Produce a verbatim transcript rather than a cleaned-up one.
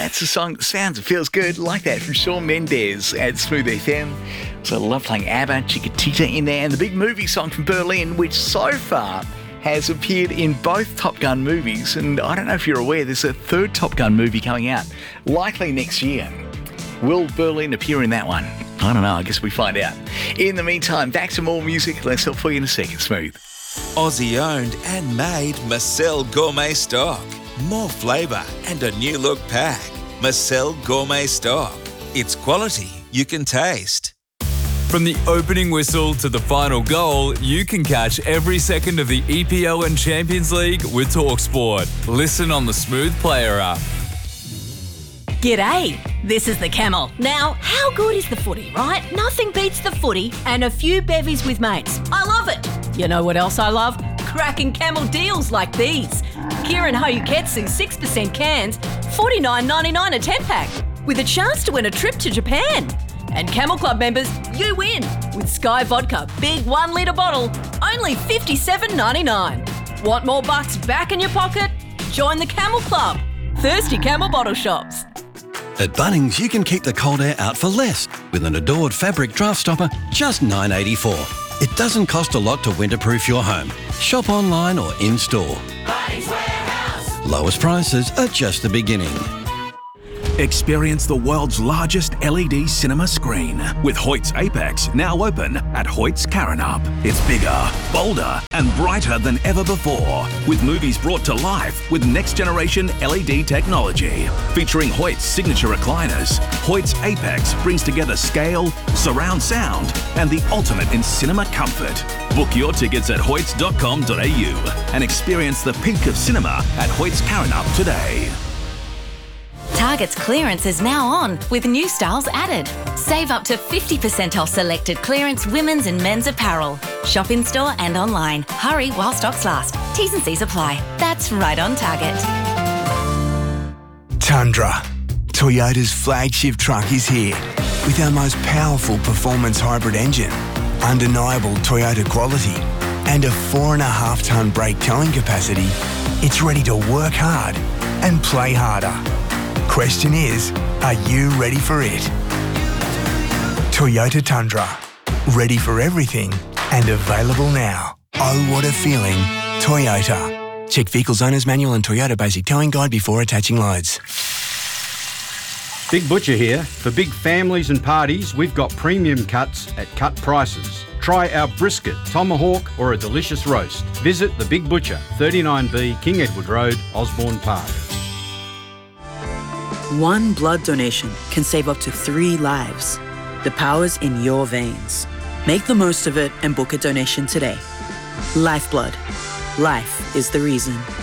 that's the song that sounds and feels good like that from Shawn Mendes at Smooth F M. So I love playing ABBA, Chiquitita in there, and the big movie song from Berlin, which so far has appeared in both Top Gun movies. And I don't know if you're aware, there's a third Top Gun movie coming out, likely next year. Will Berlin appear in that one? I don't know, I guess we find out. In the meantime, back to more music. Let's help for you in a second, Smooth. Aussie owned and made Marcel Gourmet Stock. More flavour and a new look pack. Marcel Gourmet Stock. It's quality you can taste. From the opening whistle to the final goal, you can catch every second of the E P L and Champions League with TalkSport. Listen on the Smooth Player app. G'day, this is the Camel. Now, how good is the footy, right? Nothing beats the footy and a few bevies with mates. I love it. You know what else I love? Cracking Camel deals like these. Kieran Hoyuketsu six percent cans, forty-nine ninety-nine a ten pack, with a chance to win a trip to Japan. And Camel Club members, you win with Sky Vodka, big one litre bottle, only fifty-seven ninety-nine. Want more bucks back in your pocket? Join the Camel Club. Thirsty Camel bottle shops. At Bunnings, you can keep the cold air out for less with an Adored fabric draft stopper, just nine dollars eighty-four. It doesn't cost a lot to winterproof your home. Shop online or in-store. Bunnings Warehouse. Lowest prices are just the beginning. Experience the world's largest L E D cinema screen with Hoyt's Apex, now open at Hoyt's Karrinyup. It's bigger, bolder and brighter than ever before, with movies brought to life with next-generation L E D technology. Featuring Hoyt's signature recliners, Hoyt's Apex brings together scale, surround sound and the ultimate in cinema comfort. Book your tickets at hoyts dot com dot a u and experience the peak of cinema at Hoyt's Karrinyup today. Target's clearance is now on with new styles added. Save up to fifty percent off selected clearance women's and men's apparel. Shop in store and online. Hurry while stocks last. T's and C's apply. That's right on Target. Tundra. Toyota's flagship truck is here with our most powerful performance hybrid engine, undeniable Toyota quality, and a four and a half tonne brake towing capacity. It's ready to work hard and play harder. Question is, are you ready for it? Toyota Tundra. Ready for everything and available now. Oh, what a feeling. Toyota. Check Vehicles Owner's Manual and Toyota Basic Towing Guide before attaching loads. Big Butcher here. For big families and parties, we've got premium cuts at cut prices. Try our brisket, tomahawk or a delicious roast. Visit The Big Butcher, thirty-nine B King Edward Road, Osborne Park. One blood donation can save up to three lives. The power's in your veins. Make the most of it and book a donation today. Lifeblood. Life is the reason.